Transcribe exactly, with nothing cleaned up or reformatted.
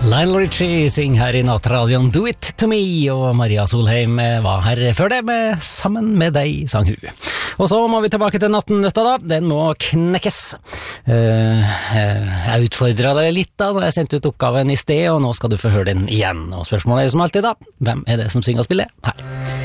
Lionel Richie syng her i Nattradioen Do It To Me, og Maria Solheim var her før det med Sammen med deg, sang hun. Og så må vi tilbake til nattennøtta da, den må knekkes. Uh, jeg utfordret deg litt da, da jeg sendte ut oppgaven i sted, og nå skal du få høre den igjen. Og spørsmålet er som alltid da, hvem er det som synger og spiller her?